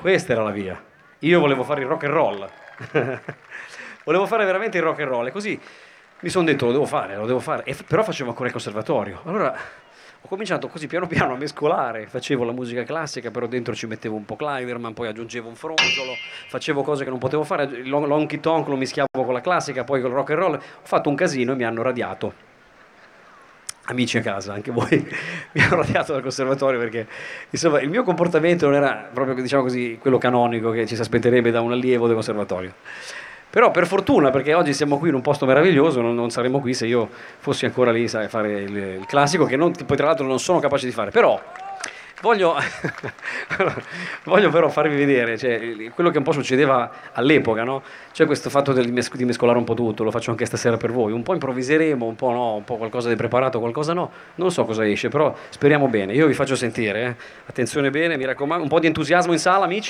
Questa era la via. Io volevo fare il rock and roll. Volevo fare veramente il rock and roll e così mi sono detto lo devo fare. Però facevo ancora il conservatorio. Allora ho cominciato così piano piano a mescolare, facevo la musica classica, però dentro ci mettevo un po' Kleiderman, poi aggiungevo un fronzolo, facevo cose che non potevo fare, l'honky tonk lo mischiavo con la classica, poi con il rock and roll. Ho fatto un casino e mi hanno radiato. Amici a casa, anche voi mi hanno radiato dal conservatorio perché insomma il mio comportamento non era proprio, diciamo così, quello canonico che ci si aspetterebbe da un allievo del conservatorio. Però per fortuna, perché oggi siamo qui in un posto meraviglioso, non saremmo qui se io fossi ancora lì, sai, a fare il classico, che poi tra l'altro non sono capace di fare. Però voglio, voglio però farvi vedere, cioè, quello che un po' succedeva all'epoca, no? Cioè questo fatto di mescolare un po' tutto, lo faccio anche stasera per voi. Un po' improvviseremo, un po' no, un po' qualcosa di preparato, qualcosa no. Non so cosa esce, però speriamo bene. Io vi faccio sentire, eh. Attenzione bene, mi raccomando, un po' di entusiasmo in sala, amici.